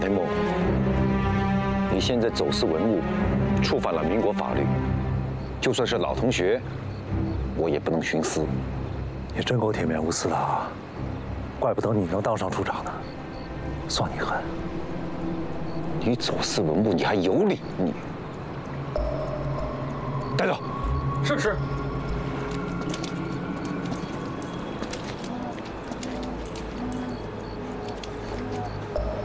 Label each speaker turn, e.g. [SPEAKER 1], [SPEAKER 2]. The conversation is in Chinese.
[SPEAKER 1] 雷某，你现在走私文物，触犯了民国法律，就算是老同学，我也不能徇私。
[SPEAKER 2] 你真够铁面无私的啊！怪不得你能当上处长呢，算你狠。
[SPEAKER 1] 你走私文物，你还有理？你带走。
[SPEAKER 3] 是。